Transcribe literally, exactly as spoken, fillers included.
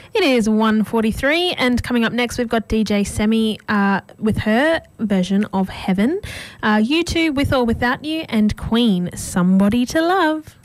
It is one forty-three, and coming up next we've got D J Semi uh, with her version of Heaven, uh, U two With or Without You, and Queen, Somebody to Love.